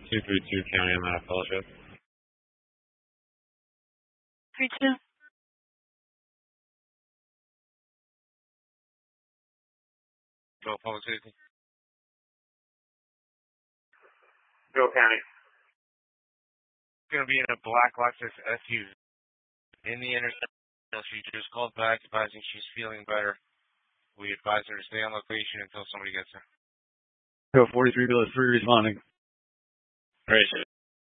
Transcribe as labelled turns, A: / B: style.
A: 232 County on that fellowship.
B: 32.
C: Go public safety.
A: Go County.
C: Going to be in a black Lexus SUV in the intersection. She just called back advising she's feeling better. We advise her to stay on location until somebody gets her.
D: Go 43 Bill 3 responding.
A: Right.